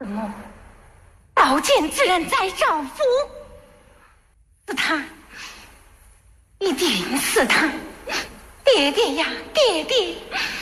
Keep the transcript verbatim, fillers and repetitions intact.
母，宝剑之人在少府，是他，一定是他！爹爹呀，爹爹！